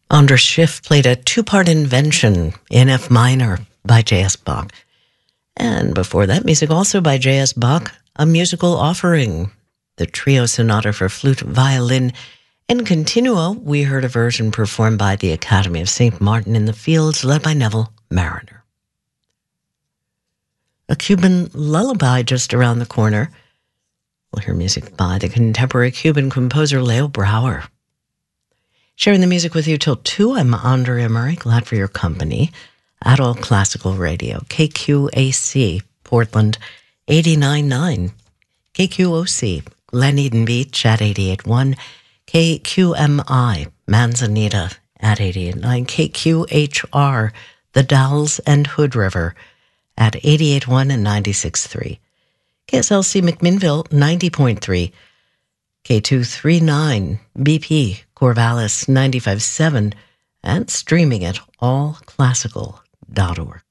Anders Schiff played a two-part invention in F minor by J.S. Bach. And before that, music also by J.S. Bach, A Musical Offering, the trio sonata for flute, violin, and continuo. We heard a version performed by the Academy of St. Martin in the Fields, led by Neville Marriner. A Cuban lullaby just around the corner. We'll hear music by the contemporary Cuban composer Leo Brouwer. Sharing the music with you till 2, I'm Andrea Murray. Glad for your company. Adult Classical Radio, KQAC, Portland, 89.9. KQOC, Glen Eden Beach at 88.1. KQMI, Manzanita at 88.9. KQHR, The Dalles and Hood River at 88.1 and 96.3. KSLC McMinnville, 90.3. K239, BP, Corvallis, 95.7, and streaming at allclassical.org.